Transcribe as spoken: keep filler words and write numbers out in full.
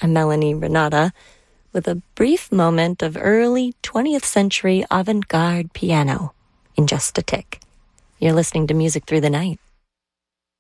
I'm Melanie Renata with a brief moment of early twentieth century avant-garde piano in just a tick. You're listening to Music Through the Night.